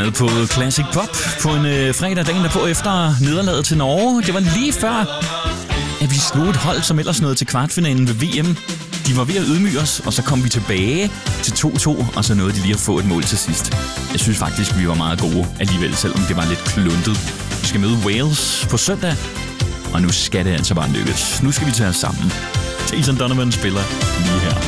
Stjernet på Classic Pop på en fredag dagen derpå efter nederlaget til Norge. Det var lige før, at vi slog et hold, som ellers nåede til kvartfinalen ved VM. De var ved at ydmyge os, og så kom vi tilbage til 2-2, og så nåede de lige at få et mål til sidst. Jeg synes faktisk, vi var meget gode alligevel, selvom det var lidt kluntet. Vi skal møde Wales på søndag, og nu skal det altså bare lykkes. Nu skal vi tage os sammen. Jason Donovan spiller lige her.